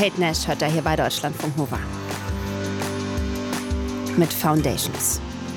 Kate Nash hört da hier bei Deutschlandfunk Nova. Mit Foundations.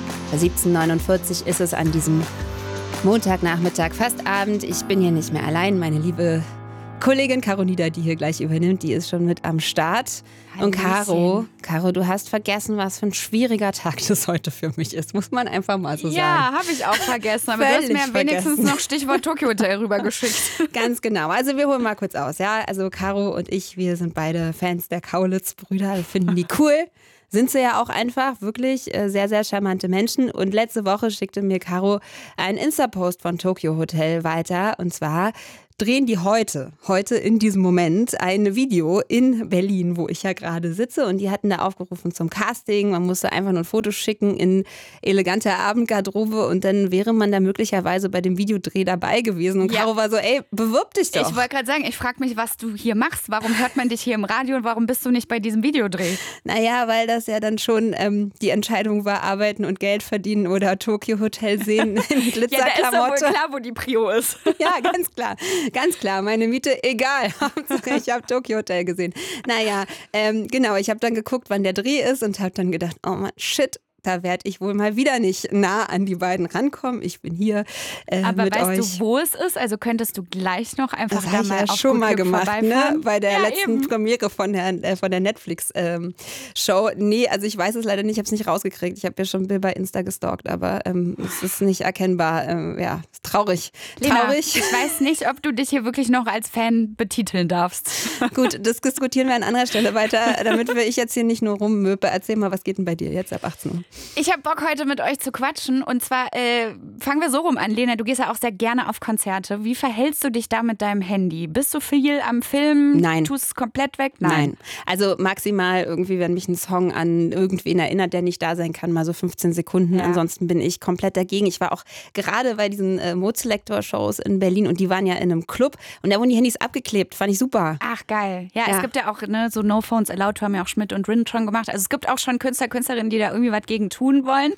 17:49 ist es an diesem Montagnachmittag, fast Abend. Ich bin hier nicht mehr allein. Meine liebe Kollegin Caro Nieder, die hier gleich übernimmt, die ist schon mit am Start. Und Caro, du hast vergessen, was für ein schwieriger Tag das heute für mich ist. Muss man einfach mal so sagen. Ja, habe ich auch vergessen. Aber du hast mir wenigstens noch Stichwort Tokyo Hotel rübergeschickt. Ganz genau. Also wir holen mal kurz aus. Ja, also Caro und ich, wir sind beide Fans der Kaulitz-Brüder. Wir finden die cool. Sind sie ja auch einfach wirklich sehr, sehr charmante Menschen. Und letzte Woche schickte mir Caro einen Insta-Post von Tokyo Hotel weiter. Und zwar drehen die heute in diesem Moment ein Video in Berlin, wo ich ja gerade sitze. Und die hatten da aufgerufen zum Casting. Man musste einfach nur ein Foto schicken in eleganter Abendgarderobe und dann wäre man da möglicherweise bei dem Videodreh dabei gewesen. Und Caro war so, ey, bewirb dich doch. Ich wollte gerade sagen, ich frage mich, was du hier machst. Warum hört man dich hier im Radio und warum bist du nicht bei diesem Videodreh? Naja, weil das ja dann schon die Entscheidung war, arbeiten und Geld verdienen oder Tokyo Hotel sehen in Glitzerklamotte. Ja, da ist doch wohl klar, wo die Prio ist. Ja, ganz klar. Ganz klar, meine Miete, egal. Ich habe Tokyo Hotel gesehen. Naja, genau, ich habe dann geguckt, wann der Dreh ist und habe dann gedacht, oh Mann, shit. Da werde ich wohl mal wieder nicht nah an die beiden rankommen. Ich bin hier aber mit euch. Aber weißt du, wo es ist? Also könntest du gleich noch einfach das da mal ich ja auf schon mal gemacht, vorbeifahren? Ne? Bei der letzten eben. Premiere von der Netflix-Show. Nee, also ich weiß es leider nicht, ich habe es nicht rausgekriegt. Ich habe ja schon Bill bei Insta gestalkt, aber es ist nicht erkennbar. Ja, traurig. Lena, ich weiß nicht, ob du dich hier wirklich noch als Fan betiteln darfst. Gut, das diskutieren wir an anderer Stelle weiter, damit ich jetzt hier nicht nur rummöpe. Erzähl mal, was geht denn bei dir jetzt ab 18 Uhr? Ich habe Bock, heute mit euch zu quatschen. Und zwar fangen wir so rum an. Lena, du gehst ja auch sehr gerne auf Konzerte. Wie verhältst du dich da mit deinem Handy? Bist du viel am Film? Nein. Tust es komplett weg? Nein. Also maximal irgendwie, wenn mich ein Song an irgendwen erinnert, der nicht da sein kann, mal so 15 Sekunden. Ja. Ansonsten bin ich komplett dagegen. Ich war auch gerade bei diesen Mode-Selector-Shows in Berlin und die waren ja in einem Club und da wurden die Handys abgeklebt. Fand ich super. Ach, geil. Ja, es gibt ja auch so No Phones Allowed, haben ja auch Schmidt und Rin schon gemacht. Also es gibt auch schon Künstler, Künstlerinnen, die da irgendwie was gegen tun wollen.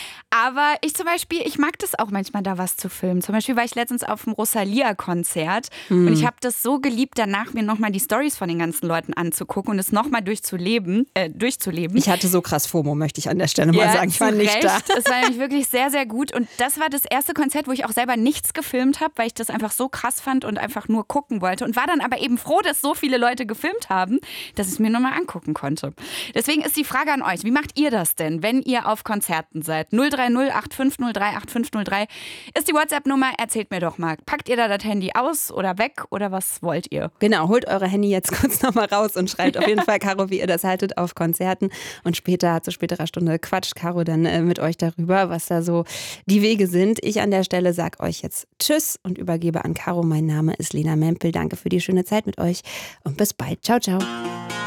Aber ich zum Beispiel, ich mag das auch manchmal, da was zu filmen. Zum Beispiel war ich letztens auf dem Rosalia-Konzert und ich habe das so geliebt, danach mir nochmal die Storys von den ganzen Leuten anzugucken und es nochmal durchzuleben. Ich hatte so krass FOMO, möchte ich an der Stelle mal sagen. Ich war nicht da. Es war nämlich wirklich sehr, sehr gut und das war das erste Konzert, wo ich auch selber nichts gefilmt habe, weil ich das einfach so krass fand und einfach nur gucken wollte und war dann aber eben froh, dass so viele Leute gefilmt haben, dass ich es mir nochmal angucken konnte. Deswegen ist die Frage an euch, wie macht ihr das denn, wenn ihr auf Konzerten seid? 03085038503 ist die WhatsApp-Nummer. Erzählt mir doch mal, packt ihr da das Handy aus oder weg oder was wollt ihr? Genau, holt eure Handy jetzt kurz nochmal raus und schreibt auf jeden Fall, Caro, wie ihr das haltet auf Konzerten. Und später, zu späterer Stunde, quatscht Caro dann mit euch darüber, was da so die Wege sind. Ich an der Stelle sage euch jetzt Tschüss und übergebe an Caro. Mein Name ist Lena Mempel. Danke für die schöne Zeit mit euch und bis bald. Ciao, ciao.